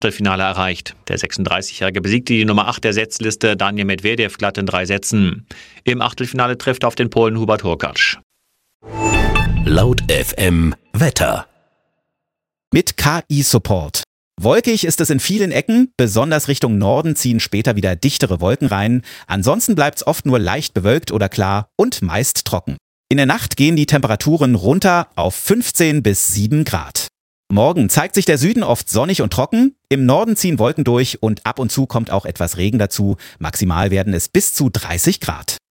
Finale erreicht. Der 36-Jährige besiegte die Nummer 8 der Setzliste Daniil Medvedev glatt in 3 Sätzen. Im Achtelfinale trifft er auf den Polen Hubert Hurkacz. Laut FM Wetter. Mit KI-Support. Wolkig ist es in vielen Ecken, besonders Richtung Norden ziehen später wieder dichtere Wolken rein. Ansonsten bleibt es oft nur leicht bewölkt oder klar und meist trocken. In der Nacht gehen die Temperaturen runter auf 15 bis 7 Grad. Morgen zeigt sich der Süden oft sonnig und trocken, im Norden ziehen Wolken durch und ab und zu kommt auch etwas Regen dazu. Maximal werden es bis zu 30 Grad.